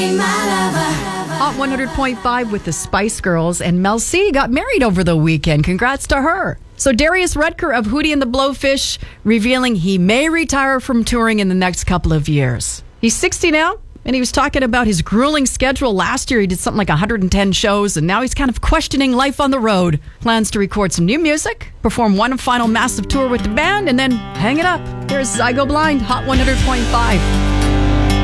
Hot 100.5 with the Spice Girls, and Mel C got married over the weekend. Congrats to her. So Darius Rudker of Hootie and the Blowfish revealing he may retire from touring in the next couple of years. He's 60 now, and he was talking about his grueling schedule. Last year he did something like 110 shows, and now he's kind of questioning life on the road. Plans to record some new music, perform one final massive tour with the band, and then hang it up. Here's I Go Blind, Hot 100.5.